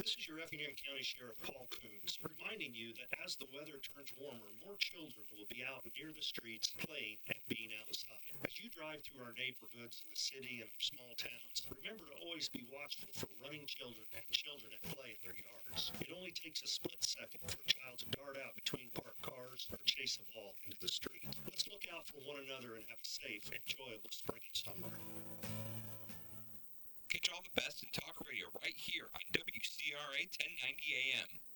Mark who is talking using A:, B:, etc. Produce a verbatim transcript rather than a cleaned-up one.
A: This is your Effingham County Sheriff Paul Coons, reminding you that as the weather turns warmer, more children will be out near the streets playing and being outside. As you drive through our neighborhoods in the city and small towns, remember to always be watchful for running children and children at play in their yards. It only takes a split second for a child to dart out between parked cars or chase a ball into the street. Let's look out for one another and have a safe, enjoyable spring and summer.
B: Catch all the best in talk radio right here on W C R A ten ninety A M.